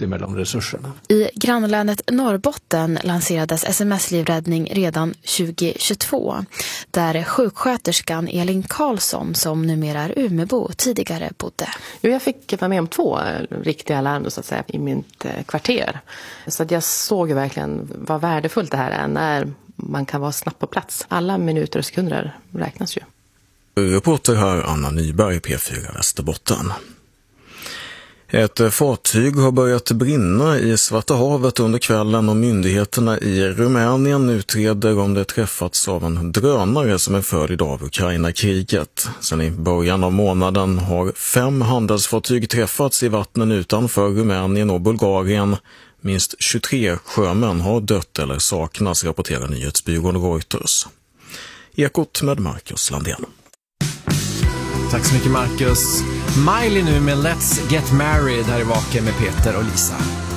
alltid mellan resurserna. I grannlänet Norrbotten lanserades SMS-livräddning redan 2022, där sjuksköterskan Elin Karlsson, som numera är Umeåbo, tidigare bodde. Jo, jag fick vara med om 2 riktiga larm så att säga, i mitt kvarter. Så att jag såg ju verkligen vad värdefullt det här är när man kan vara snabbt på plats. Alla minuter och sekunder räknas ju. Reporter här Anna Nyberg, P4 Västerbotten. Ett fartyg har börjat brinna i Svarta havet under kvällen och myndigheterna i Rumänien utreder om det träffats av en drönare som en följd av Ukraina-kriget. Sedan i början av månaden har 5 handelsfartyg träffats i vattnen utanför Rumänien och Bulgarien. Minst 23 sjömän har dött eller saknas, rapporterar nyhetsbyrån Reuters. Ekot med Marcus Landén. Tack så mycket Marcus. Miley nu med Let's Get Married här i Vaken med Peter och Lisa.